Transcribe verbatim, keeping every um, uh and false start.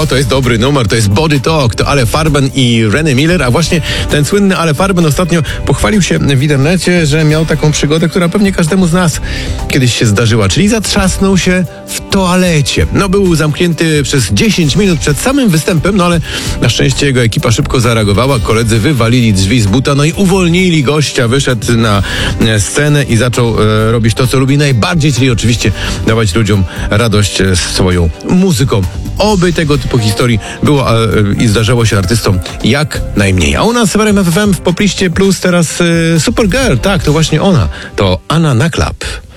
No, to jest dobry numer, to jest Body Talk, to Ale Farben i Renee Miller, a właśnie ten słynny Ale Farben ostatnio pochwalił się w internecie, że miał taką przygodę, która pewnie każdemu z nas kiedyś się zdarzyła, czyli zatrzasnął się w toalecie. No, był zamknięty przez dziesięć minut przed samym występem, no ale na szczęście jego ekipa szybko zareagowała, koledzy wywalili drzwi z buta, no i uwolnili gościa, wyszedł na scenę i zaczął e, robić to, co lubi najbardziej, czyli oczywiście dawać ludziom radość e, swoją muzyką. Oby tego typu historii było e, i zdarzało się artystom jak najmniej. A u nas w R M F F M w popliście plus teraz e, Supergirl, tak, to właśnie ona, to Anna Naklap.